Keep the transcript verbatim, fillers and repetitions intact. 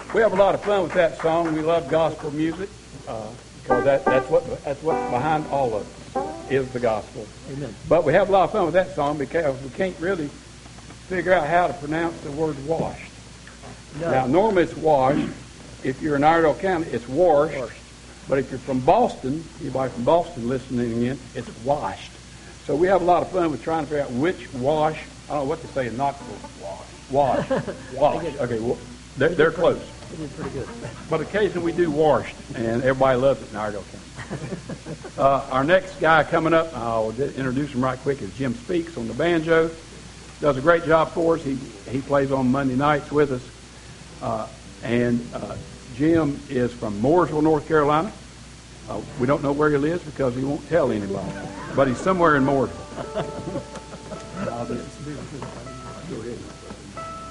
we have a lot of fun with that song. We love gospel music uh, because that, that's what that's what's behind all of us is the gospel. Amen. But we have a lot of fun with that song because we can't really figure out how to pronounce the word washed. No. Now, normally it's washed. If you're in Iredell County, it's washed. Washed. But if you're from Boston, anybody from Boston listening in, it's washed. So we have a lot of fun with trying to figure out which wash. I don't know what to say in Knoxville. Wash. Wash. Wash. Okay, well, they're, they're close. It is pretty good. But occasionally we do washed, and everybody loves it in Iredell County. uh, our next guy coming up, I'll introduce him right quick, is Jim Speaks on the banjo. Does a great job for us. He he plays on Monday nights with us. Uh, and uh, Jim is from Mooresville, North Carolina. Uh, we don't know where he lives because he won't tell anybody. But he's somewhere in Mooresville.